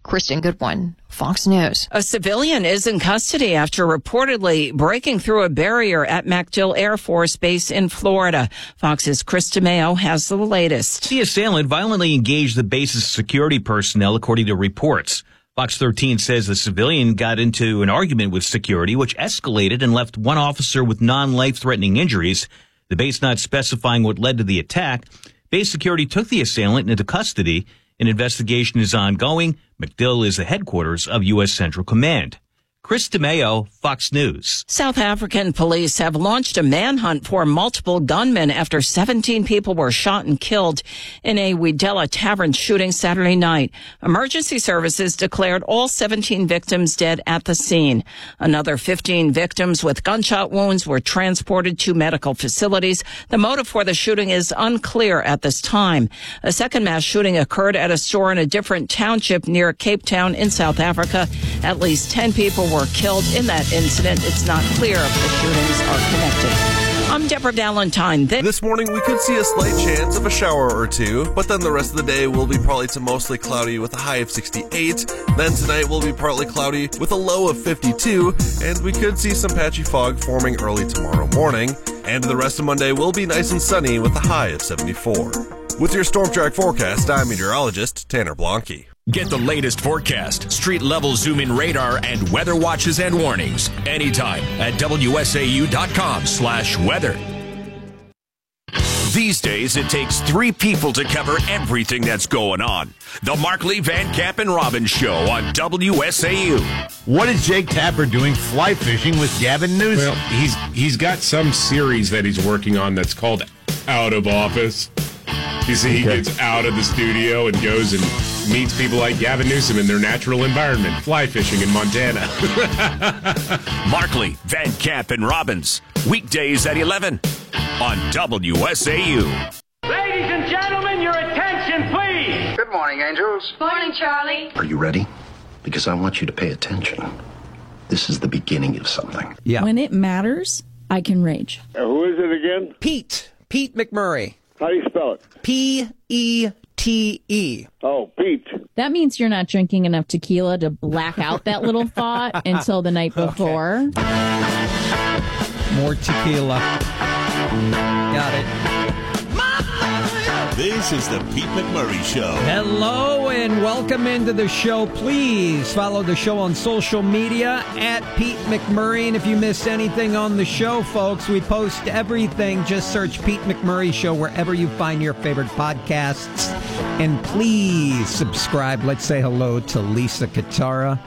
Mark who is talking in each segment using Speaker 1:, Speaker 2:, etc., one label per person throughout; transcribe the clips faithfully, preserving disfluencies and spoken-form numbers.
Speaker 1: Kristen Goodwin, Fox News.
Speaker 2: A civilian is in custody after reportedly breaking through a barrier at MacDill Air Force Base in Florida. Fox's Chris DeMeo has the latest.
Speaker 3: The assailant violently engaged the base's security personnel, according to reports. Fox thirteen says the civilian got into an argument with security, which escalated and left one officer with non-life-threatening injuries. The base not specifying what led to the attack. Base security took the assailant into custody. An investigation is ongoing. MacDill is the headquarters of U S Central Command. Chris DeMeo, Fox News.
Speaker 2: South African police have launched a manhunt for multiple gunmen after seventeen people were shot and killed in a Wedella Tavern shooting Saturday night. Emergency services declared all seventeen victims dead at the scene. Another fifteen victims with gunshot wounds were transported to medical facilities. The motive for the shooting is unclear at this time. A second mass shooting occurred at a store in a different township near Cape Town in South Africa. At least ten people were killed in that incident. It's not clear if the shootings are connected. I'm Deborah Valentine.
Speaker 4: This morning, we could see a slight chance of a shower or two, but then the rest of the day will be partly to mostly cloudy with a high of sixty-eight. Then tonight will be partly cloudy with a low of fifty-two, and we could see some patchy fog forming early tomorrow morning. And the rest of Monday will be nice and sunny with a high of seventy-four. With your Storm Track forecast, I'm meteorologist Tanner Blanke.
Speaker 5: Get the latest forecast, street-level zoom-in radar, and weather watches and warnings anytime at W S A U dot com slash weather. These days, it takes three people to cover everything that's going on. The Markley, Van Camp, and Robbins Show on W S A U.
Speaker 6: What is Jake Tapper doing fly fishing with Gavin Newsom?
Speaker 7: Well, he's he's got some series that he's working on that's called Out of Office. You see, he okay. gets out of the studio and goes and meets people like Gavin Newsom in their natural environment, fly fishing in Montana.
Speaker 5: Markley, Van Camp, and Robbins, weekdays at eleven on W S A U.
Speaker 8: Ladies and gentlemen, your attention, please.
Speaker 9: Good morning, angels.
Speaker 10: Morning, Charlie.
Speaker 9: Are you ready? Because I want you to pay attention. This is the beginning of something.
Speaker 11: Yeah. When it matters, I can rage.
Speaker 12: Uh, who is it again?
Speaker 13: Pete. Pete McMurray.
Speaker 12: How do you spell it?
Speaker 13: P E T E.
Speaker 12: Oh, Pete.
Speaker 11: That means you're not drinking enough tequila to black out that little thought until the night before.
Speaker 13: Okay. More tequila. Got it.
Speaker 14: This is the Pete McMurray Show.
Speaker 13: Hello and welcome into the show. Please follow the show on social media at Pete McMurray. And if you missed anything on the show, folks, we post everything. Just search Pete McMurray Show wherever you find your favorite podcasts. And please subscribe. Let's say hello to Lisa Katara.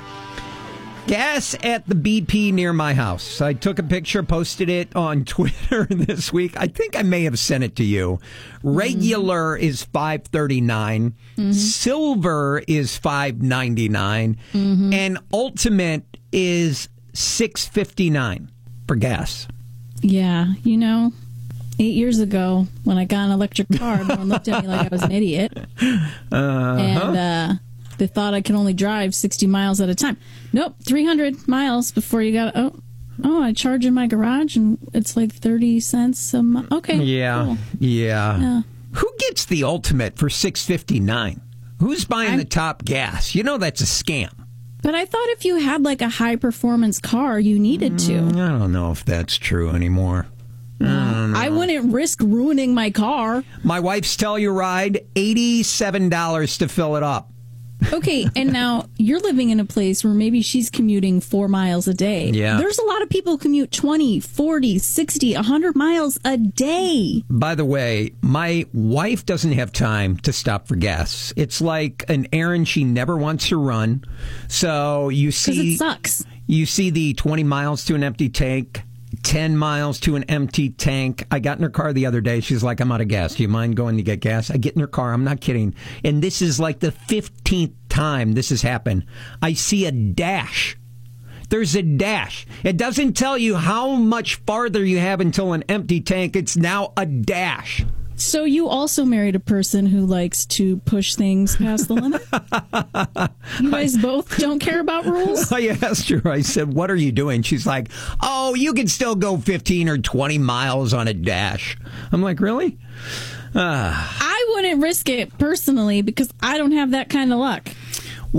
Speaker 13: Gas at the B P near my house. I took a picture, posted it on Twitter this week. I think I may have sent it to you. Regular mm-hmm. is five thirty-nine. Mm-hmm. Silver is five ninety-nine. Mm-hmm. And Ultimate is six fifty-nine for gas.
Speaker 11: Yeah, you know, eight years ago when I got an electric car, everyone looked at me like I was an idiot. Uh-huh. And, uh... they thought I could only drive sixty miles at a time. Nope, three hundred miles before you got, oh, oh, I charge in my garage and it's like thirty cents a month. Okay.
Speaker 13: Yeah,
Speaker 11: cool.
Speaker 13: yeah.
Speaker 11: Yeah.
Speaker 13: Who gets the Ultimate for six fifty-nine? Who's buying I'm, the top gas? You know that's a scam.
Speaker 11: But I thought if you had like a high-performance car, you needed to.
Speaker 13: Mm, I don't know if that's true anymore.
Speaker 11: I, I wouldn't risk ruining my car.
Speaker 13: My wife's Telluride, eighty-seven dollars to fill it up.
Speaker 11: Okay, and now you're living in a place where maybe she's commuting four miles a day.
Speaker 13: Yeah.
Speaker 11: There's a lot of people who commute twenty, forty, sixty, one hundred miles a day.
Speaker 13: By the way, my wife doesn't have time to stop for gas. It's like an errand she never wants to run. So you see...
Speaker 11: Because it sucks.
Speaker 13: You see the twenty miles to an empty tank, ten miles to an empty tank. I got in her car the other day. She's like, I'm out of gas. Do you mind going to get gas? I get in her car. I'm not kidding. And this is like the fifteenth time this has happened. I see a dash. There's a dash. It doesn't tell you how much farther you have until an empty tank. It's now a dash.
Speaker 11: So you also married a person who likes to push things past the limit? You guys both don't care about rules?
Speaker 13: I asked her, I said, what are you doing? She's like, oh, you can still go fifteen or twenty miles on a dash. I'm like, really? Uh.
Speaker 11: I wouldn't risk it personally because I don't have that kind of luck.